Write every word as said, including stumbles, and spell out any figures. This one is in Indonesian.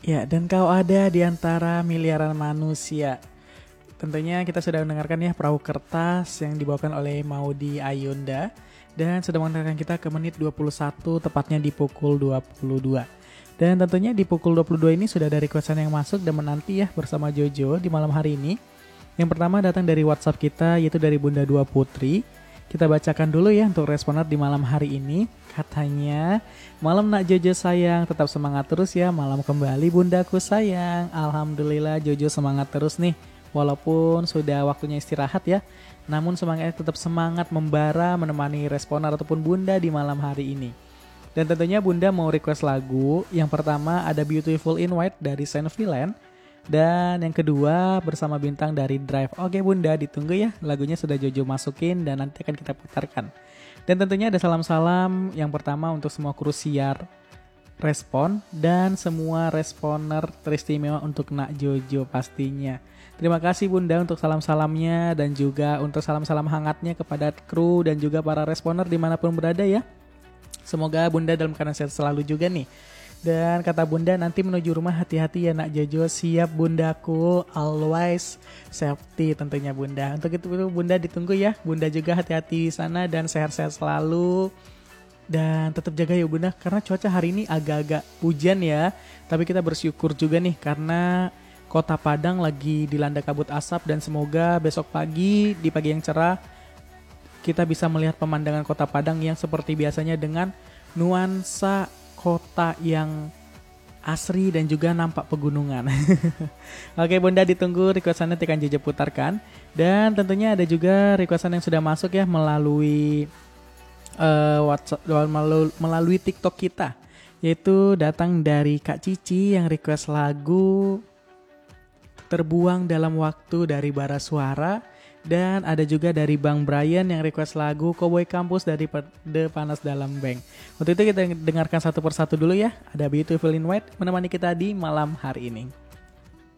Ya, dan kau ada di antara miliaran manusia. Tentunya kita sudah mendengarkan ya Perahu Kertas yang dibawakan oleh Maudy Ayunda dan sudah mengantarkan kita ke menit dua puluh satu tepatnya di pukul dua puluh dua. Dan tentunya di pukul dua puluh dua ini sudah ada requestan yang masuk dan menanti ya bersama Jojo di malam hari ini. Yang pertama datang dari WhatsApp kita yaitu dari Bunda Dua Putri. Kita bacakan dulu ya untuk responer di malam hari ini. Katanya, malam nak Jojo sayang, tetap semangat terus ya. Malam kembali bundaku sayang. Alhamdulillah Jojo semangat terus nih. Walaupun sudah waktunya istirahat ya. Namun semangatnya tetap semangat membara menemani responer ataupun bunda di malam hari ini. Dan tentunya bunda mau request lagu. Yang pertama ada Beautiful in White dari Saint Villain. Dan yang kedua bersama bintang dari Drive. Oke bunda, ditunggu ya. Lagunya sudah Jojo masukin dan nanti akan kita putarkan. Dan tentunya ada salam-salam yang pertama untuk semua kru siar respon dan semua responer teristimewa untuk Nak Jojo pastinya. Terima kasih bunda untuk salam-salamnya dan juga untuk salam-salam hangatnya kepada kru dan juga para responer dimanapun berada ya. Semoga bunda dalam keadaan sehat selalu juga nih. Dan kata bunda nanti menuju rumah hati-hati ya Nak Jojo. Siap bundaku, always safety tentunya bunda. Untuk itu bunda ditunggu ya. Bunda juga hati-hati di sana dan sehat-sehat selalu. Dan tetap jaga ya bunda karena cuaca hari ini agak-agak hujan ya. Tapi kita bersyukur juga nih karena Kota Padang lagi dilanda kabut asap. Dan semoga besok pagi di pagi yang cerah kita bisa melihat pemandangan Kota Padang yang seperti biasanya dengan nuansa kota yang asri dan juga nampak pegunungan. Oke bunda ditunggu requestannya akan Jojo putarkan. Dan tentunya ada juga requestan yang sudah masuk ya melalui uh, WhatsApp, melalui, melalui TikTok kita. Yaitu datang dari Kak Cici yang request lagu Terbuang Dalam Waktu dari Bara Suara. Dan ada juga dari Bang Brian yang request lagu Cowboy Campus dari The Panas Dalam Bank. Untuk itu kita dengarkan satu persatu dulu ya. Ada Beautiful in White menemani kita di malam hari ini.